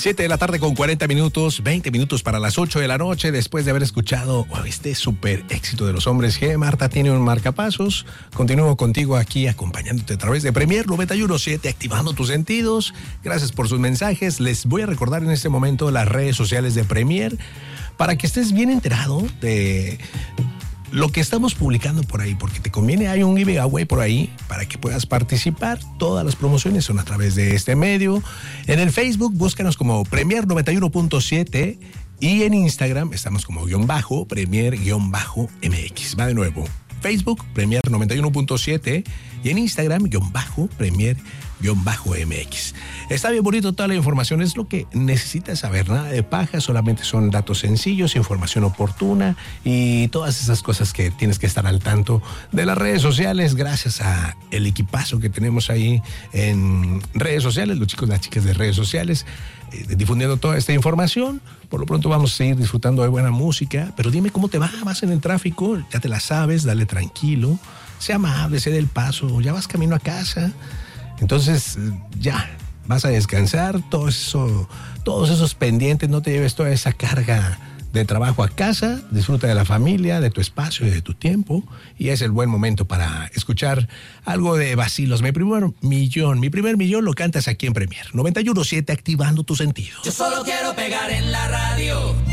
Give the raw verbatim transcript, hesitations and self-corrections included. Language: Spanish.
siete de la tarde con cuarenta minutos, veinte minutos para las ocho de la noche, después de haber escuchado oh, este súper éxito de los hombres G. Marta tiene un marcapasos. Continúo contigo aquí acompañándote a través de Premier noventa y uno punto siete, activando tus sentidos. Gracias por sus mensajes. Les voy a recordar en este momento las redes sociales de Premier para que estés bien enterado de lo que estamos publicando por ahí, porque te conviene. Hay un giveaway por ahí para que puedas participar. Todas las promociones son a través de este medio. En el Facebook, búscanos como Premier noventa y uno punto siete y en Instagram estamos como guión bajo, Premier guión bajo M X. Va de nuevo. Facebook, Premier noventa y uno punto siete y en Instagram, guión bajo, Premier guión bajo M X. Está bien bonito, toda la información es lo que necesitas saber, nada de paja, solamente son datos sencillos, información oportuna y todas esas cosas que tienes que estar al tanto de las redes sociales, gracias a el equipazo que tenemos ahí en redes sociales, los chicos y las chicas de redes sociales, eh, difundiendo toda esta información. Por lo pronto vamos a seguir disfrutando de buena música, pero dime cómo te va, vas en el tráfico, ya te la sabes, dale tranquilo, sea amable, sé del paso, ya vas camino a casa. Entonces, ya, vas a descansar, todo eso, todos esos pendientes, no te lleves toda esa carga de trabajo a casa, disfruta de la familia, de tu espacio y de tu tiempo, y es el buen momento para escuchar algo de vacilos. Mi primer millón, mi primer millón lo cantas aquí en Premier noventa y uno punto siete, activando tus sentidos. Yo solo quiero pegar en la radio.